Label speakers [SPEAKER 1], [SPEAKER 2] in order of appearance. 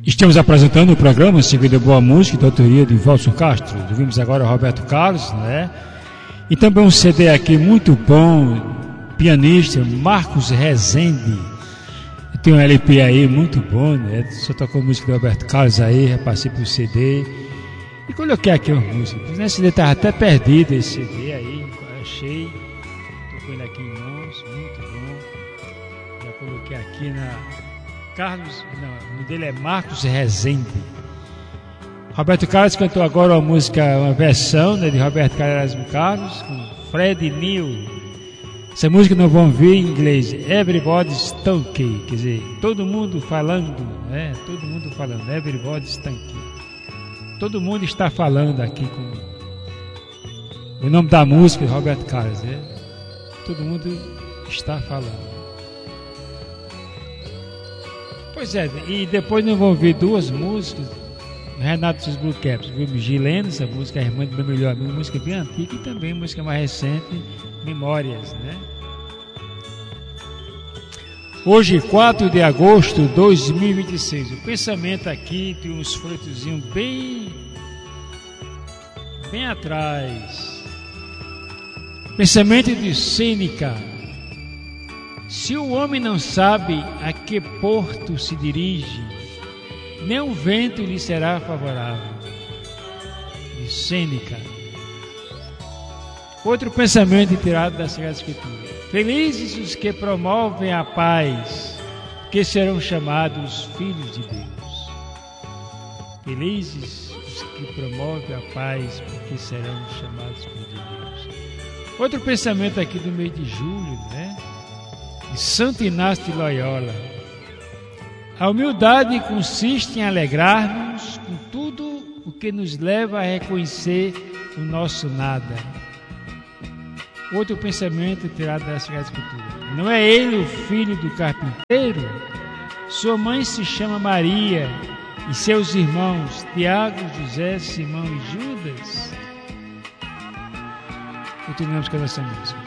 [SPEAKER 1] Estamos apresentando o programa Segunda Boa Música, da autoria de Valso Castro. Ouvimos agora o Roberto Carlos, né? E também um CD aqui muito bom, pianista Marcos Rezende. Tem um LP aí muito bom, né? Só tocou música do Roberto Carlos aí, repassei pro CD. E coloquei aqui uma música. Esse CD estava até perdido, esse CD aí, achei. Estou com ele aqui em mãos, muito bom. Já coloquei aqui na Carlos, não, o nome dele é Marcos Rezende. Roberto Carlos cantou agora uma música, uma versão, né, de Roberto Carlos com Fred Neil. Essa música nós vamos ver em inglês, Everybody's Talking, quer dizer, todo mundo falando, né? Todo mundo falando, Everybody's Talking. Todo mundo está falando aqui com o nome da música de Roberto Carlos, né? Todo mundo está falando. Pois é, e depois nós vamos ver duas músicas, Renato dos Blue Caps, vimos Gilene, essa música, a irmã do meu melhor amigo, música bem antiga, e também música mais recente, Memórias, né? Hoje, 4 de agosto de 2026, o pensamento aqui de uns frutozinhos bem atrás. Pensamento de Sêneca. Se o homem não sabe a que porto se dirige, nem o vento lhe será favorável. De Sêneca. Outro pensamento tirado da Sagrada Escritura. Felizes os que promovem a paz, que serão chamados filhos de Deus. Felizes os que promovem a paz, porque serão chamados filhos de Deus. Outro pensamento aqui do mês de julho, né? De Santo Inácio de Loyola. A humildade consiste em alegrar-nos com tudo o que nos leva a reconhecer o nosso nada. Outro pensamento tirado da Sagrada Escritura. Não é ele o filho do carpinteiro? Sua mãe se chama Maria e seus irmãos Tiago, José, Simão e Judas? Continuamos com essa música.